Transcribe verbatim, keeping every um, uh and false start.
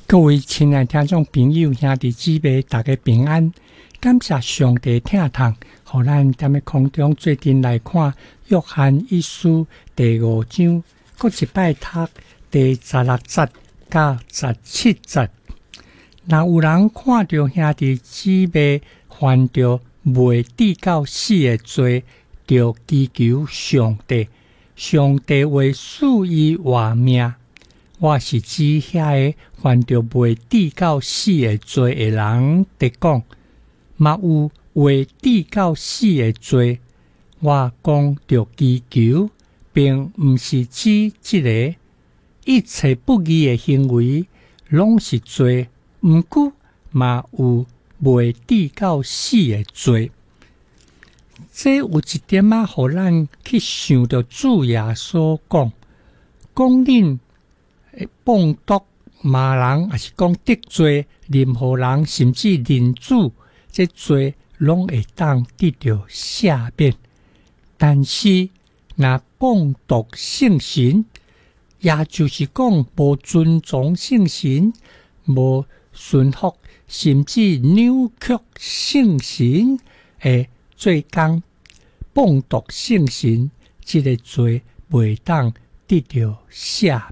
各位亲爱听众朋友、兄弟姊妹，大家平安！感谢上帝疼痛，互咱踮咧空中做阵来看约翰一书第五章，搁一摆读第十六节甲十七节。若有人看到兄弟姊妹犯着未至到死的罪，就祈求上帝，上帝会赐伊活命。我是指遐个犯着未至到死的罪的人得讲，嘛有未至到死的罪。我讲着祈求，并毋是指即个一切不义的行为，拢是罪，毋过嘛有未至到死的罪。这有一点啊，互咱去想着主耶稣讲，讲恁放毒骂人，也是讲得罪任何人，甚至人主，这罪拢会当得到赦免。但是若放毒圣神，也就是讲无尊重圣神，无顺服，甚至扭曲圣神的做工，放毒圣神，这个罪袂当得到赦